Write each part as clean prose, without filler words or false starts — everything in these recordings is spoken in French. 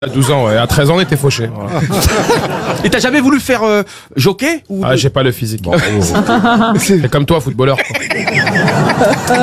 À 12 ans, ouais. À 13 ans, on était fauchés. Voilà. Et t'as jamais voulu faire jockey ou... Ah, j'ai pas le physique. Bon, c'est comme toi, footballeur. Quoi.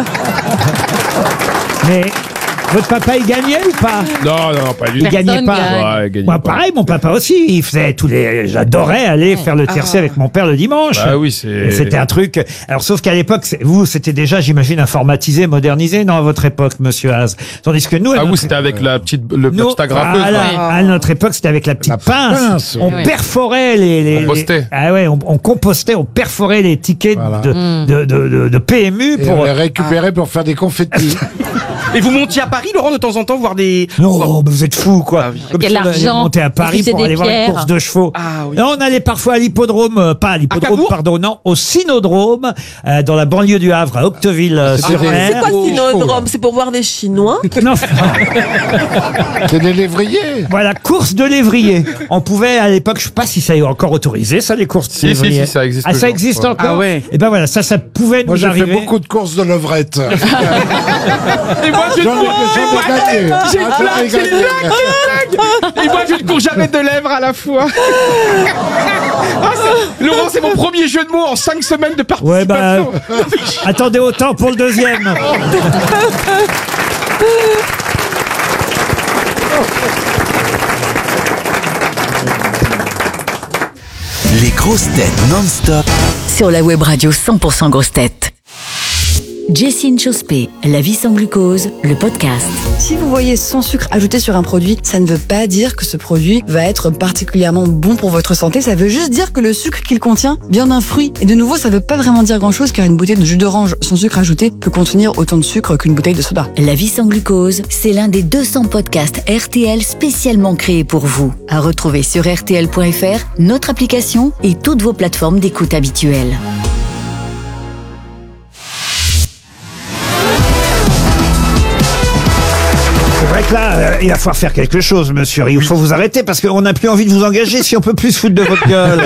Mais votre papa, il gagnait ou pas? Non, pas du Il tout. gagnait pas. Ouais, il gagnait Moi, pas. pareil, mon papa aussi. Il faisait j'adorais aller faire le tiercé avec mon père le dimanche. Bah oui, Et c'était un truc. Alors, sauf qu'à l'époque, c'était déjà, j'imagine, informatisé, modernisé, non, à votre époque, monsieur Haas. Tandis que nous, Ah, vous, c'était avec la petite agrafeuse. à notre époque, c'était avec la petite pince. On perforait les. Compostait. Ah ouais, on compostait, on perforait les tickets de PMU Et pour on les récupérait pour faire des confettis. Et vous montiez à Paris, Laurent, de temps en temps, voir des... Non, mais vous êtes fous, quoi. Ah oui. Comme Quel si on allait argent. monter à Paris Vous pour aller voir une pierres. course de chevaux. Ah oui. Non, on allait parfois à l'hippodrome, pas à l'hippodrome, Cabourg pardon, non, au Cynodrome, dans la banlieue du Havre, à Octeville-sur-Mer. C'est quoi Cynodrome? C'est pour voir des Chinois? Non, C'est des lévriers. voilà, course de lévrier. On pouvait, à l'époque, je sais pas si ça est encore autorisé, ça, les courses de Si, lévrier. ça existe Ah, ça toujours. existe Ouais. encore? Ah ouais. Et ben voilà, ça pouvait Moi, nous j'ai fait arriver. beaucoup de courses de levrette. Et moi, je J'en ai gagné. J'ai une J'en ai blague, j'ai une gagné. blague. Et moi, je ne cours jamais de lèvres à la fois. Ah, Laurent, c'est mon premier jeu de mots en 5 semaines de Ouais, participation. attendez autant pour le deuxième. Les grosses têtes non-stop. Sur la web radio 100% grosses têtes. Jessine Chospé, La vie sans glucose, le podcast. Si vous voyez sans sucre ajouté sur un produit, ça ne veut pas dire que ce produit va être particulièrement bon pour votre santé. Ça veut juste dire que le sucre qu'il contient vient d'un fruit. Et de nouveau, ça ne veut pas vraiment dire grand-chose car une bouteille de jus d'orange sans sucre ajouté peut contenir autant de sucre qu'une bouteille de soda. La vie sans glucose, c'est l'un des 200 podcasts RTL spécialement créés pour vous. À retrouver sur RTL.fr, notre application et toutes vos plateformes d'écoute habituelles. C'est vrai que là, il va falloir faire quelque chose, monsieur. Il faut vous arrêter parce qu'on n'a plus envie de vous engager si on peut plus se foutre de votre gueule.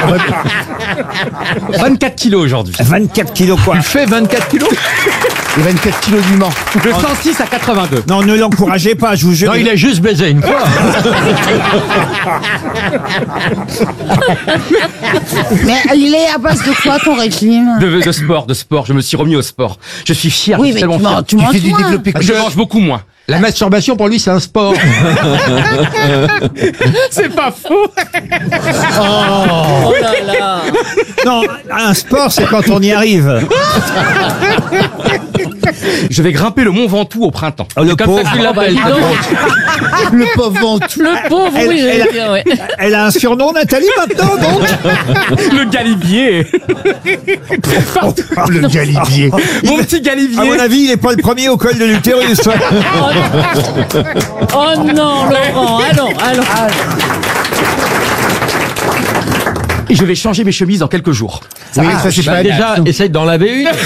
24 kilos aujourd'hui. 24 kilos quoi. Tu fais 24 kilos? Les 24 kilos du Mans. De 106 à 82. Non, ne l'encouragez pas, je vous jure. Non, il a juste baisé une fois. Mais il est à base de quoi ton régime? De sport. Je me suis remis au sport. Je suis fier. Oui, je suis mais tellement fier. tu manges fais du moins. développé Je mange beaucoup moins. La masturbation pour lui c'est un sport. C'est pas faux. Oh là là. Non, un sport, c'est quand on y arrive. Je vais grimper le Mont Ventoux au printemps. Oh, le C'est comme pauvre. ça qu'il l'appelle. Dis donc, Le pauvre ventoux. le pauvre, Elle- oui, elle a- j'allais dire, ouais. Elle a un surnom, Nathalie, maintenant, donc. Le galibier. Le galibier. Mon petit À mon galibier. avis, il n'est pas le premier au col de l'utérus. Oh non, Laurent, allons. Et je vais changer mes chemises dans quelques jours. Oui, ça c'est pas Déjà, essaye d'en laver une.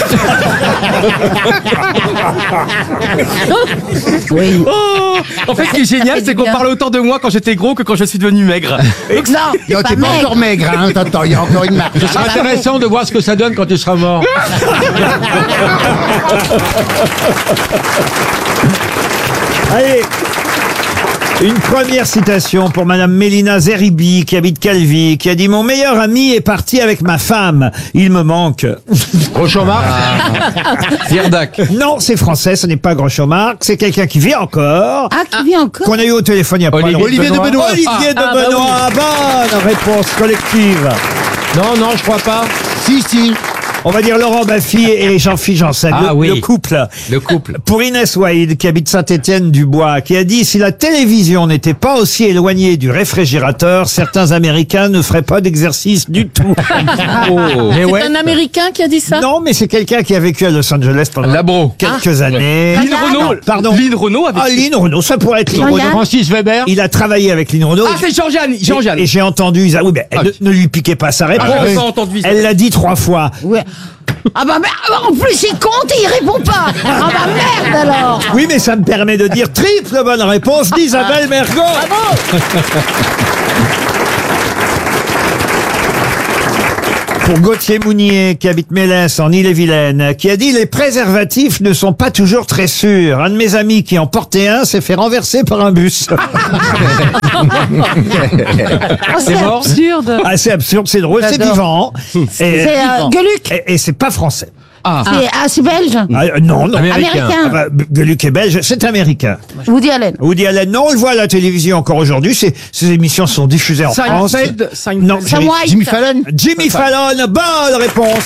Oui. Oh, en fait, ce qui est génial, c'est qu'on parle autant de moi quand j'étais gros que quand je suis devenu maigre. Non, Yo, t'es pas encore maigre, hein. Attends, il y a encore une marque. Ce sera intéressant de voir ce que ça donne quand tu seras mort. Allez. Une première citation pour Madame Mélina Zeribi, qui habite Calvi, qui a dit « Mon meilleur ami est parti avec ma femme. Il me manque. » Groucho-Marx. Pierre Dac. Non, c'est français, ce n'est pas Groucho-Marx, c'est quelqu'un qui vit encore, Ah, qui vit encore? qu'on a eu au téléphone il y a pas Olivier longtemps. Olivier de Benoît. Olivier de bah Benoît, bonne réponse collective. Non, je crois pas. Si. On va dire Laurent Baffy et Jean-Philippe Janssen, Ah oui. le couple. Le couple. Pour Inès Waïd, qui habite Saint-Étienne-du-Bois, qui a dit « Si la télévision n'était pas aussi éloignée du réfrigérateur, certains Américains ne feraient pas d'exercice du tout. Oh. Mais C'est un Américain qui a dit ça? Non, mais c'est quelqu'un qui a vécu à Los Angeles pendant Labro. quelques années. Lynn Renault. Pardon. Lynn Renault avec... Ah, Lynn Renault, ça pourrait être Lynn Renault. Francis Weber. Il a travaillé avec Lynn Renault. Ah, c'est Jean-Jeanne. Et j'ai entendu, oui, mais ne lui piquez pas sa réponse. Ah, j'ai pas entendu ça. Elle l'a dit 3 fois. Ouais. Ah bah merde, en plus il compte et il répond pas. Ah bah merde alors. Oui, mais ça me permet de dire triple bonne réponse d'Isabelle Mergo. Pour Gauthier Mounier, qui habite Mélès en Ille-et-Vilaine, qui a dit « Les préservatifs ne sont pas toujours très sûrs. Un de mes amis qui en portait un s'est fait renverser par un bus. » C'est absurde. Ah, c'est absurde, c'est drôle, c'est vivant. C'est Gueluc. Et c'est pas français. C'est belge. Non, non. Américain. Ah bah, Gueluc est belge, c'est américain. Woody Allen. Woody Allen, non, on le voit à la télévision encore aujourd'hui. Ces émissions sont diffusées en France. Non, Sam White. Jimmy Fallon. Jimmy Fallon, bonne réponse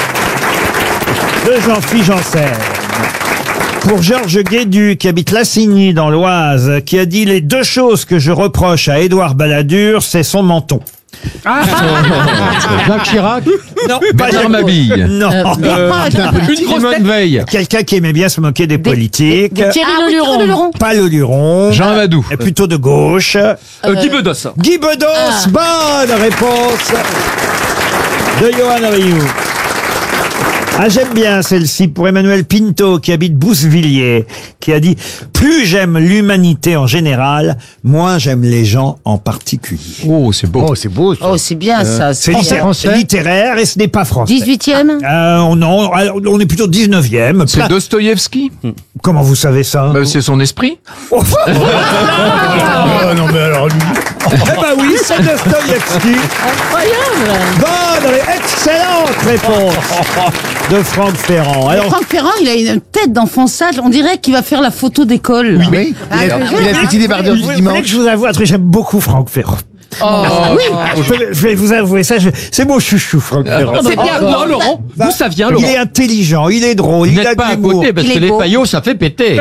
de Jean-Philippe Janssen. Pour Georges Guédu, qui habite Lassigny dans l'Oise, qui a dit « Les deux choses que je reproche à Édouard Balladur, c'est son menton. » Jacques Chirac. Non, Bernard Mabille. Non. Simone Veil. Quelqu'un qui aimait bien se moquer des politiques. Thierry Leluron. Pas le Luron. Jean Amadou. Et plutôt de gauche. Guy Bedos. Guy Bedos, bonne réponse de Johan Rioux. Ah, j'aime bien celle-ci pour Emmanuel Pinto, qui habite Boussvilliers, qui a dit « Plus j'aime l'humanité en général, moins j'aime les gens en particulier. » Oh, c'est beau. Oh, c'est beau, ça. Oh, c'est bien ça. C'est Français. littéraire et ce n'est pas français. 18e. Non, on est plutôt 19e. C'est Dostoïevski. Comment vous savez ça? C'est son esprit. Oh, non, mais alors lui. bah oui, c'est Dostoïevski. Incroyable. Bonne, excellente réponse de Franck Ferrand. Alors, Franck Ferrand, il a une tête d'enfant sage. On dirait qu'il va faire la photo d'école. Oui, il a le petit débardeur du vous voulez que dimanche. je vous avoue un truc, j'aime beaucoup Franck Ferrand. Je vais vous avouer ça, c'est mon chouchou, Franck Ferrand. C'est bien. Non, Laurent. D'où ça vient, Il Laurent? est intelligent, il est drôle, Vous il a n'êtes de pas à l'humour. côté parce Il que est les beau. paillots, ça fait péter.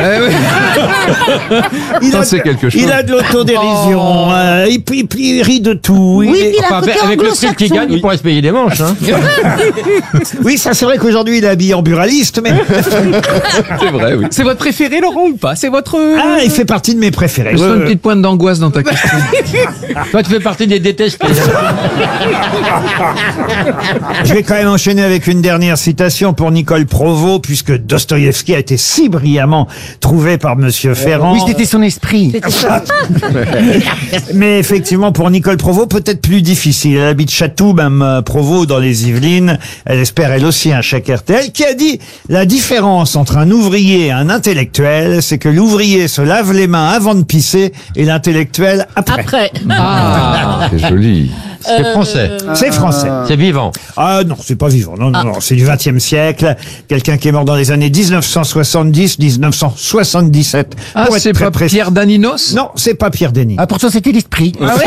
Il Ça, a c'est quelque chose. Il a de l'autodérision, il rit de tout. Oui, il est- puis il a un Enfin, côté avec le prix qu'il gagne, anglo-saxon. il pourrait se payer des manches. Hein. Oui, ça c'est vrai qu'aujourd'hui il est habillé en buraliste, mais C'est vrai, oui. C'est votre préféré, Laurent, ou pas? C'est votre... ah, il fait partie de mes préférés. Je sens Ouais, une ouais. petite pointe d'angoisse dans ta question. Toi, tu fais partie des détestés. Je vais quand même enchaîner avec une dernière citation pour Nicole Provost, puisque Dostoïevski a été si brillamment trouvé par Monsieur Ferrand. Oui, c'était son esprit. Mais effectivement, pour Nicole Provost, peut-être plus difficile. Elle habite Chatou, même Provost, dans les Yvelines. Elle espère, elle aussi, un chèque RTL, qui a dit « La différence entre un ouvrier et un intellectuel, c'est que l'ouvrier se lave les mains avant de pisser et l'intellectuel après. » Après. C'est joli. C'est français. C'est français. C'est vivant. Ah non, c'est pas vivant. Non, non, non. C'est du XXe siècle. Quelqu'un qui est mort dans les années 1970-1977. Ah, Pour être c'est très pas précis. Pierre Daninos? Non, c'est pas Pierre Denis. Ah, pourtant, c'était l'esprit.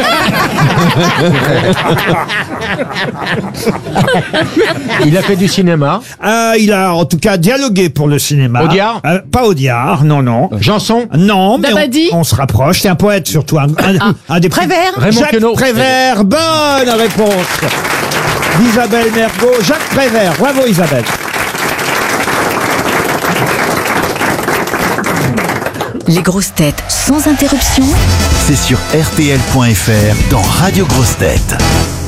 Il a fait du cinéma. Il a en tout cas dialogué pour le cinéma. Audiard Pas Audiard, non, non. Janson? Non, mais Dabadi on se rapproche. C'est un poète surtout. Un des Prévert. Raymond Jacques Queneau. Prévert, bonne réponse d'Isabelle Mergo. Jacques Prévert, bravo Isabelle. Les grosses têtes sans interruption. C'est sur RTL.fr dans Radio Grosses Têtes.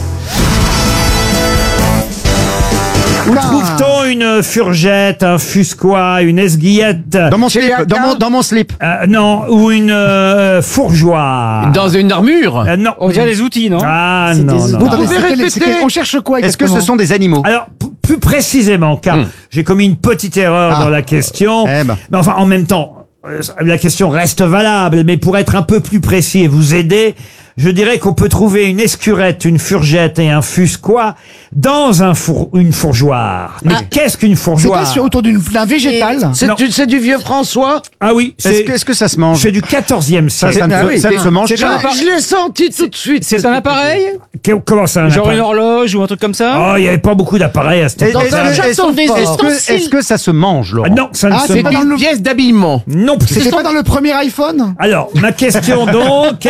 Où trouve-t-on une furgette, un fusquois, une esguillette? Dans mon slip. Dans mon slip. Non, ou une fourgeoire. Dans une armure? Non. On dirait des outils, non? Ah non, non. Attendez, on cherche quoi Est-ce que ce sont des animaux? Alors, plus précisément, car j'ai commis une petite erreur dans la question. Eh ben. Mais enfin, en même temps, la question reste valable, mais pour être un peu plus précis et vous aider, je dirais qu'on peut trouver une escurette, une furgette et un fusquois dans une fourgeoire. Mais qu'est-ce qu'une C'est fourgeoire? pas autour d'un végétal? Non. C'est du vieux François? Ah oui, Est-ce que ça se mange? c'est du 14e siècle. Ça se mange pas. Je l'ai senti tout de suite. C'est un appareil? Comment ça, un Genre appareil? une horloge ou un truc comme ça? Oh, il n'y avait pas beaucoup d'appareils à cette époque. Est-ce que ça se mange, Laurent? Non, ça ne se c'est pas dans le... Pièce d'habillement. Non, C'était pas dans le premier iPhone? Alors, ma question donc...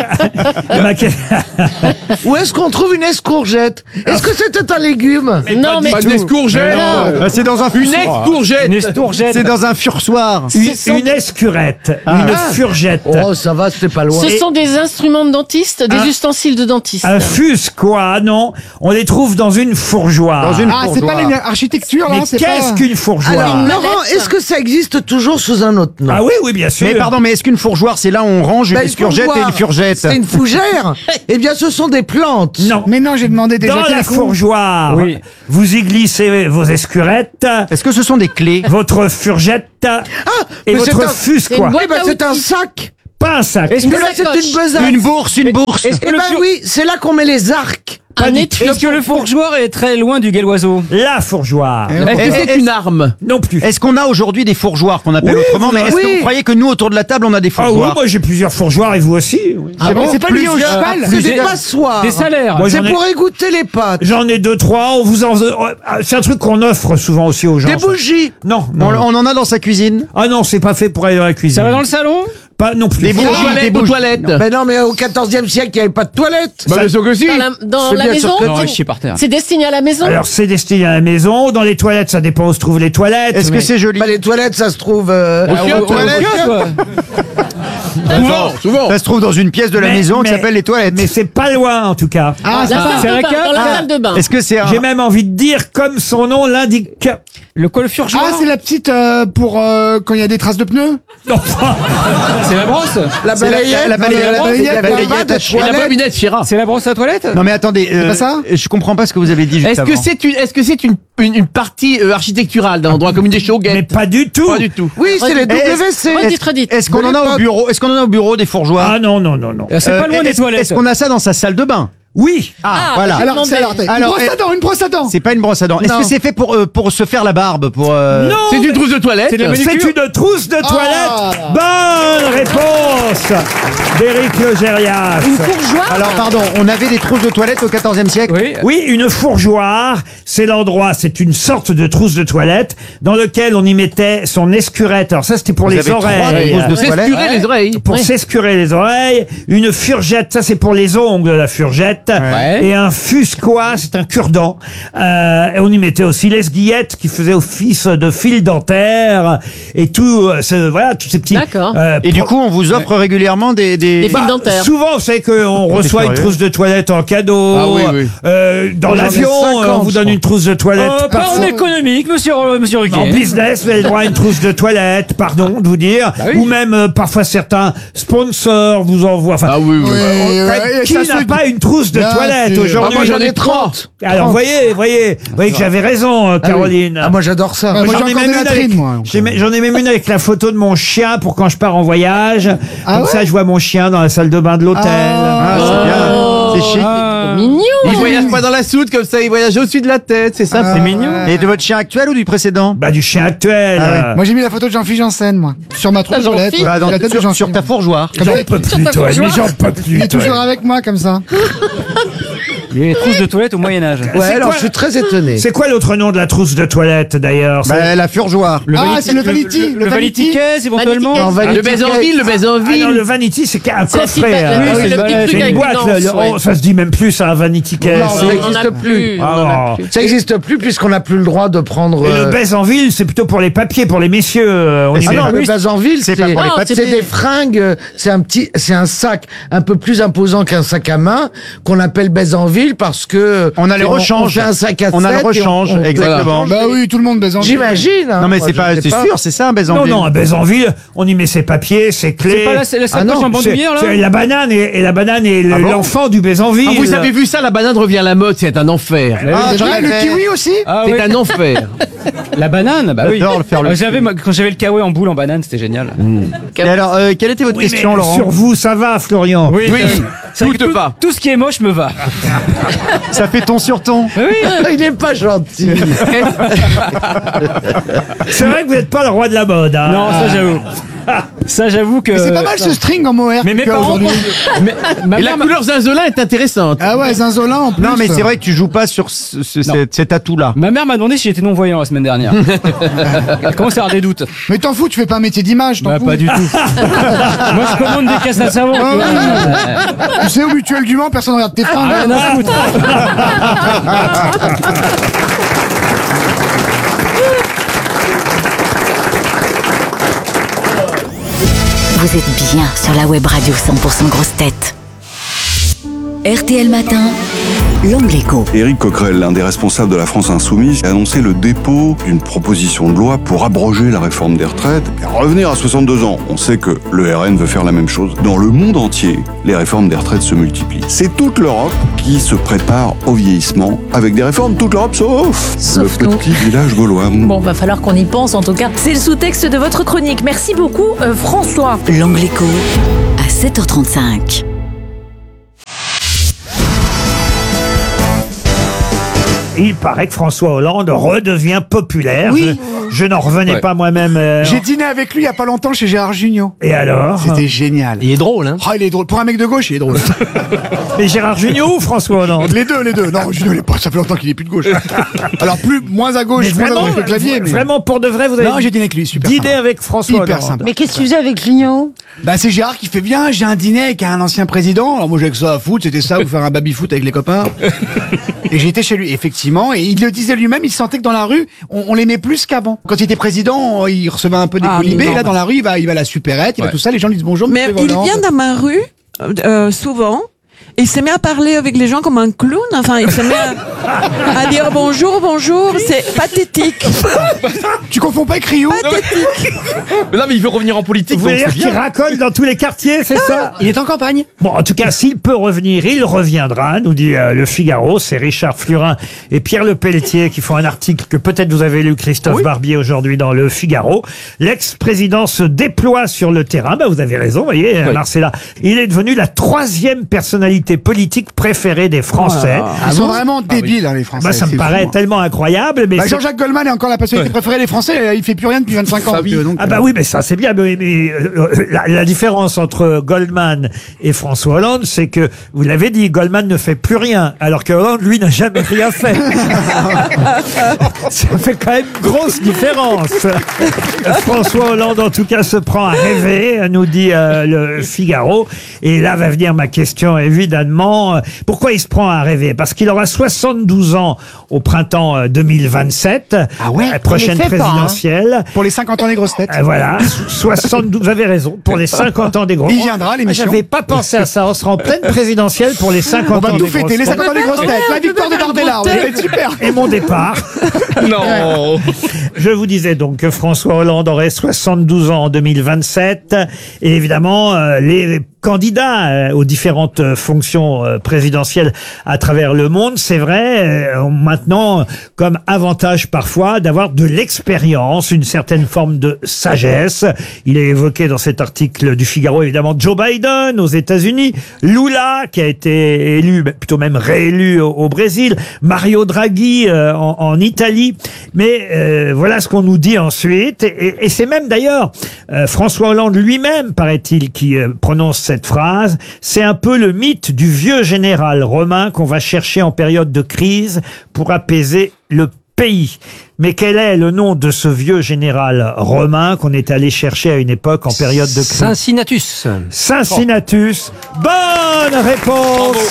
Où est-ce qu'on trouve une escourgette? Est-ce que c'était un légume? Non, mais Pas une escourgette. C'est dans un Une escourgette. C'est dans un fursoir. Une escurette, une furgette, Oh, ça va, c'était pas loin. ce sont des instruments de dentiste, des ustensiles de dentiste. un fusquois, non. On les trouve dans une fourgeoire. C'est pas une architecture, Mais là? qu'est-ce qu'une fourgeoire? Laurent, est-ce que ça existe toujours sous un autre nom? Ah oui, oui, bien sûr. Mais pardon, mais est-ce qu'une fourgeoire, c'est là où on range une escourgette et une furgette? C'est une fougère? fourgeoir, eh bien, ce sont des plantes. Non. Mais non, j'ai demandé déjà. Dans la fourgeoire, Oui. vous y glissez vos escurettes, Est-ce que ce sont des clés? votre furgette et mais c'est votre un- fus, c'est quoi. une boîte Eh ben, c'est un sac. Pas un sac. Est-ce que là, c'est une besace? Une bourse. Eh ben oui, c'est là qu'on met les arcs. Un étui. Est-ce que le fourgeoir est très loin du guéloiseau? La fourgeoire. Eh, Est-ce que c'est une arme? Non plus. Est-ce qu'on a aujourd'hui des fourgeoirs qu'on appelle Oui, autrement? Mais est-ce que oui. vous croyez que nous, autour de la table, on a des Ah oui, fourgeoires? moi j'ai plusieurs fourgeoires et vous aussi. Oui. Ah bon, c'est pas lié au plusieurs. cheval. C'est Des- des passoires. Des salaires. Moi, C'est j'en ai- pour égoutter les pâtes. J'en ai 2-3. On vous en. C'est un truc qu'on offre souvent aussi aux gens. Des ça. bougies. Non, On, non. non. on en a dans sa cuisine? Ah non, c'est pas fait pour aller dans la cuisine. Ça va dans le salon? Pas non plus. Des bougies, des bougies. Mais non, mais au 14e siècle, il n'y avait pas de toilettes. Bah, bien sûr que si. Dans C'est la bien maison sûr que Non, il chie par terre. C'est destiné à la maison. Alors c'est destiné à la maison. Dans les toilettes, ça dépend où se trouvent les toilettes. Est-ce mais- que c'est joli? Bah, les toilettes, ça se trouve. Aux toilettes. Souvent. Ça se trouve dans une pièce de la Mais- maison qui mais- s'appelle les toilettes. Mais c'est pas loin en tout cas. Ah, La salle c'est de un bain, câble. dans la salle de bain. Est-ce que c'est un... J'ai même envie de dire comme son nom l'indique. Le col fourgeoir? Ah, c'est la petite pour quand il y a des traces de pneus. Non. C'est la brosse? La balayette. la balayette, la balayette, la balayette à Et la toilette. bobinette, Chira. C'est la brosse à toilette? Non mais attendez, pas ça je comprends pas ce que vous avez dit juste Est-ce avant. que c'est une partie architecturale d'un endroit comme une des Mais chauguettes? pas du tout. Pas du tout. Oui, c'est les WC. Redites. Est-ce qu'on en a au bureau? Est-ce qu'on en a au bureau des fourgeoirs? Ah non non non non. C'est pas loin des toilettes. Est-ce qu'on a ça dans sa salle de bain? Oui. Ah, voilà. Alors, c'est une brosse à dents. C'est pas une brosse à dents. Est-ce Non. que c'est fait pour se faire la barbe? Non. C'est une trousse de toilette? C'est de la C'est manucure? une trousse de toilette. Ah. Bonne réponse d'Éric Logérias. Une fourgeoire. Alors pardon, on avait des trousses de toilette au 14e siècle? Oui. Oui, une fourgeoire, c'est l'endroit, c'est une sorte de trousse de toilette dans lequel on y mettait son escurette. Alors ça, c'était pour Vous les avez trois oreilles. trousses de toilette? S'escurer les oreilles. Pour s'escurer les oreilles, une furgette, ça c'est pour les ongles, la furgette, Ouais. et un fuscois, c'est un cure-dent. Et on y mettait aussi l'esguillette qui faisait office de fil dentaire et tout, voilà, tous ces petits. D'accord. Et du coup, on vous offre régulièrement des... Des fils dentaires. Souvent, vous savez qu'on reçoit une curieux. trousse de toilette en cadeau. Ah oui, oui. Dans J'en ai l'avion, 50, on vous donne une trousse de toilette. Pas en Parfois- économique, monsieur Ruquier. En business, vous avez le droit à une trousse de toilette, pardon de vous dire. Bah oui. Ou même, parfois, certains sponsors vous envoient. Enfin, Ah oui, oui. qui n'a pas une trousse de Bien toilette sûr. aujourd'hui? Ah, moi, j'en ai 30. Alors, vous voyez que j'avais raison, Caroline. Ah, moi, j'adore ça. Ah, moi, J'en j'ai ai encore même des une latrines, avec, moi. j'en ai même une avec la photo de mon chien pour quand je pars en voyage. Ah Comme ouais ça, je vois mon chien dans la salle de bain de l'hôtel. Ah, c'est bien. C'est chic. Mignon. Il voyage pas dans la soude comme ça, il voyage au-dessus de la tête, c'est ça. C'est mignon. Et de votre chien actuel ou du précédent? Bah, du chien actuel. Ah Moi, j'ai mis la photo de Jean-Philippe Janssen, moi. Sur ma trousse de toilette. Jean-Philippe Bah, dans- La tête de sur Jean-Philippe. ta fourgeoire. J'en peux plus, toi. Mais j'en peux Il plus, est toi. toujours avec moi, comme ça. Les trousses de toilette au Moyen-Âge. Ouais, C'est alors quoi je suis très étonné. C'est quoi l'autre nom de la trousse de toilette, d'ailleurs? Bah, la fourgeoire. C'est le Vanity. Le Vanity Case, éventuellement. Vanity Non, Case. Vanity Le baisanville, le Ah non, baisanville. le Vanity, c'est un C'est la petite- coffret. oui, c'est le c'est petit une truc C'est avec une boîte. une anse, ouais. Ça se dit même plus, un Vanity Case. Non, On ça en a n'existe plus. plus. On en a plus. Ça n'existe plus puisqu'on n'a plus le droit de prendre. Et le Baisanville, c'est plutôt pour les papiers, pour les messieurs. On y Ah met. non, le Baisanville, c'est pas pour les c'est papiers. des fringues, c'est un sac un peu plus imposant qu'un sac à main qu'on appelle Baisanville parce que On a les on rechanges. fait un sac à On a le 7 et rechange, exactement. Bah oui, tout le monde baise en J'imagine. hein. Non mais Moi, c'est je pas, sais c'est sûr, c'est ça un Non, Baisanville. non, à Baisanville, on y met ses papiers, ses clés. C'est pas la sacoche Ah non, en C'est bandoulière, là? la banane et la banane est Ah bon l'enfant du Baisanville. Ah, vous avez vu ça, la banane revient à la mode, c'est un enfer. Ah, j'en Le avais- kiwi aussi. Ah C'est oui. un enfer. La banane, bah oui. J'adore le faire le- Quand j'avais le kawaii en boule en banane, c'était génial. Et alors, quelle était votre Oui, question, mais Laurent? sur vous, ça va, Florian. Oui, Tout te va. Tout ce qui est moche me va. Ça fait ton sur ton. Il n'est pas gentil. C'est vrai que vous n'êtes pas le roi de la mode. Hein. Non, ça j'avoue. Ça j'avoue que. C'est pas mal ce string en mohair. Mais mes que parents. aujourd'hui. Ma Et la mère, couleur zinzolin est intéressante. Ah ouais, Zinzolin en plus. Non, mais c'est vrai que tu joues pas sur cet atout-là. ma mère m'a demandé si j'étais non-voyant la semaine dernière. Elle commence à avoir des doutes. Mais t'en fous, tu fais pas un métier d'image, t'en Bah, fous. pas du tout. Moi je commande des casses à savon. Ah tu vois. oui. Tu sais, au mutuel du Mans, personne regarde tes fringues. Rien à foutre. Vous êtes bien sur la web radio 100% grosse tête. RTL Matin. l'angle écho. Éric Coquerel, l'un des responsables de la France Insoumise, a annoncé le dépôt d'une proposition de loi pour abroger la réforme des retraites et revenir à 62 ans. On sait que le RN veut faire la même chose. Dans le monde entier, les réformes des retraites se multiplient. C'est toute l'Europe qui se prépare au vieillissement avec des réformes, toute l'Europe sauf le petit village gaulois. Bon, va falloir qu'on y pense en tout cas. C'est le sous-texte de votre chronique. Merci beaucoup, François. L'angle écho à 7h35. Il paraît que François Hollande redevient populaire. Oui. Je n'en revenais pas moi-même. J'ai dîné avec lui il y a pas longtemps chez Gérard Jugnot. Et alors? C'était génial. Il est drôle, hein? Ah, il est drôle. Pour un mec de gauche, il est drôle. Mais Gérard Jugnot ou François Hollande? Les deux. Non, Jugnot, ça fait longtemps qu'il est plus de gauche. Alors, moins à gauche, Mais moins à droite que le clavier. Mais... Vraiment, pour de vrai, vous avez Non, j'ai dîné avec lui, super dîné sympa. avec François Hyper Hollande. sympa. Mais qu'est-ce que tu faisais avec Jugnot? Bah, c'est Gérard qui fait bien. J'ai un dîner avec un ancien président. Alors, moi, j'ai que ça à foutre. C'était ça, ou faire un baby-foot avec les copains. Et j'étais chez lui, effectivement. Et il le disait lui-même, il sentait que dans la rue, on l'aimait plus qu'avant. Quand il était président, il recevait un peu des colibés. Là, dans la rue, il va à la supérette, il va tout ça. Les gens lui disent bonjour, Mais monsieur il Hollande. vient dans ma rue, souvent. Il se met à parler avec les gens comme un clown. Enfin, il se met à dire bonjour. C'est pathétique. Tu confonds pas avec Rio? Pathétique. Mais non, mais il veut revenir en politique. Vous donc voulez dire c'est qu'il bien. racole dans tous les quartiers, c'est ça? Il est en campagne. Bon, en tout cas, s'il peut revenir, il reviendra, nous dit le Figaro. C'est Richard Flurin et Pierre Le Pelletier qui font un article que peut-être vous avez lu, Christophe Barbier, aujourd'hui dans le Figaro. L'ex-président se déploie sur le terrain. Bah, vous avez raison, vous voyez, Marcella. Il est devenu la 3e personnalité politique préférée des Français. Ils sont vraiment débiles, hein, les Français. Bah, ça me c'est paraît fou, hein. tellement incroyable. Mais c'est- Jean-Jacques Goldman est encore la personnalité préférée des Français. Il fait plus rien depuis 25 ans. Donc, Ah bah oui, mais ça c'est bien. Mais la différence entre Goldman et François Hollande, c'est que, vous l'avez dit, Goldman ne fait plus rien, alors que Hollande, lui, n'a jamais rien fait. Ça fait quand même une grosse différence. François Hollande, en tout cas, se prend à rêver, nous dit le Figaro. Et là va venir ma question, évidemment. Pourquoi il se prend à rêver? Parce qu'il aura 72 ans au printemps 2027. Ah ouais? Prochaine Il les fait pas, hein. présidentielle. pour les 50 ans des grosses têtes. Voilà, 72, vous avez raison, pour les 50 ans des gros. Il viendra, l'émission. J'avais pas pensé à ça, on sera en pleine présidentielle pour les 50 On va ans tout des fêter, grosses les 50 ans des grosses têtes. têtes, la victoire de Bardella, ça va être super. Et mon départ. Non. Je vous disais donc que François Hollande aurait 72 ans en 2027. Et évidemment, les candidats aux différentes fonctions présidentielles à travers le monde, c'est vrai, ont maintenant comme avantage parfois d'avoir de l'expérience, une certaine forme de sagesse. Il est évoqué dans cet article du Figaro, évidemment, Joe Biden aux États-Unis, Lula qui a été élu, plutôt même réélu au Brésil, Mario Draghi en Italie. Mais voilà ce qu'on nous dit ensuite. Et c'est même d'ailleurs François Hollande lui-même, paraît-il, qui prononce cette phrase. C'est un peu le mythe du vieux général romain qu'on va chercher en période de crise pour apaiser le pays. Mais quel est le nom de ce vieux général romain qu'on est allé chercher à une époque en période de crise? Cincinnatus. Cincinnatus. Bonne réponse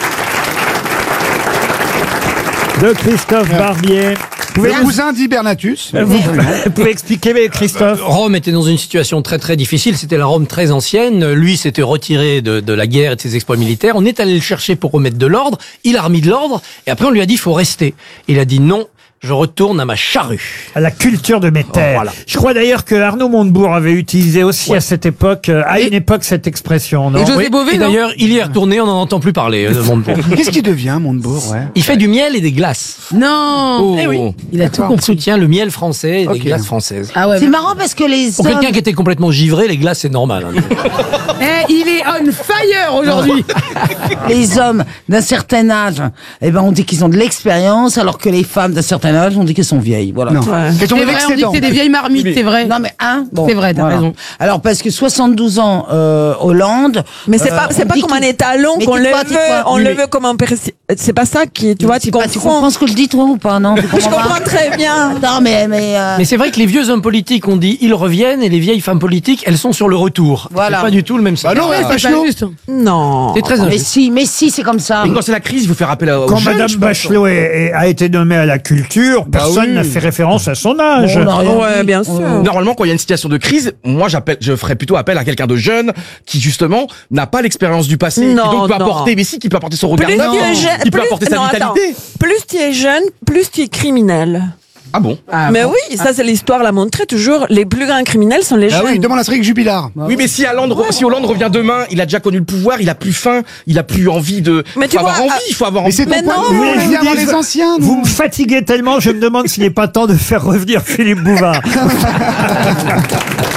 de Christophe Barbier. Le cousin d'Hibernatus. Vous pouvez expliquer, Christophe? Rome était dans une situation très très difficile, c'était la Rome très ancienne, lui s'était retiré de la guerre et de ses exploits militaires, on est allé le chercher pour remettre de l'ordre, il a remis de l'ordre, et après on lui a dit il faut rester. Il a dit non, je retourne à ma charrue. À la culture de mes terres. Voilà. Je crois d'ailleurs que Arnaud Montebourg avait utilisé aussi à cette époque, une époque, cette expression, non? Oui, et d'ailleurs, il y est retourné, on n'en entend plus parler de Montebourg. Qu'est-ce qu'il devient, Montebourg? Il fait du miel et des glaces. Non. Eh oui. Il a tout Il compris. soutient le miel français et des glaces françaises. Ah ouais, c'est marrant parce que les Pour hommes... quelqu'un qui était complètement givré, les glaces c'est normal. hein. il est on fire aujourd'hui. Les hommes d'un certain âge, on dit qu'ils ont de l'expérience, alors que les femmes d'un certain âge, on dit qu'elles sont vieilles. Voilà. Non. C'est C'est vrai, on dit que c'est des vieilles marmites, c'est vrai. Non mais bon, c'est vrai, t'as raison. Alors parce que 72 ans, Hollande. Mais c'est pas comme un étalon qu'on le veut, on le veut comme un c'est pas ça qui, tu vois, tu comprends. Tu comprends ce que je dis toi ou pas, non? Je comprends très bien. Non mais Mais c'est vrai que les vieux hommes politiques, on dit ils reviennent, et les vieilles femmes politiques, elles sont sur le retour. Voilà. C'est pas du tout le même Bah non, système. Bachelot. Non. C'est très mais injuste. si, c'est comme ça. Et quand c'est la crise, il faut faire appel aux Quand jeunes, Madame je pense. Bachelot a été nommée à la culture, sûr, personne n'a fait référence à son âge. Ouais, bien sûr. Normalement, quand il y a une situation de crise, moi, je ferais plutôt appel à quelqu'un de jeune qui, justement, n'a pas l'expérience du passé. Non, et donc peut non. apporter, mais si, qui peut apporter son regard Plus neuf, tu es jeune, qui peut apporter sa vitalité. Plus tu es jeune, plus tu es criminel. Ah bon? Mais oui, ça c'est l'histoire l'a montré toujours. Les plus grands criminels sont les jeunes. Ah oui, demande à Cédric Jubilard. Oui, mais si Hollande revient demain, il a déjà connu le pouvoir, il a plus faim, il a plus envie de. Mais tu faut avoir vois, envie, il faut avoir envie. Mais c'est ton point de vue, on revient dans les anciens. Vous me fatiguez tellement, je me demande s'il n'est pas temps de faire revenir Philippe Bouvard.